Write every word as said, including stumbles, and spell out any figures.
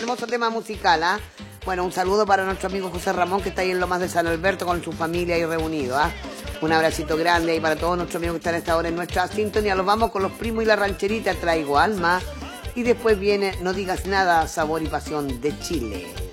hermoso tema musical, ¿ah? ¿eh? Bueno, un saludo para nuestro amigo José Ramón, que está ahí en Lomas de San Alberto con su familia ahí reunido, ¿ah? ¿eh? Un abracito grande ahí para todos nuestros amigos que están a esta hora en nuestra sintonía. Los vamos con los primos y la rancherita, Traigo Alma. Y después viene No digas nada, sabor y pasión de Chile.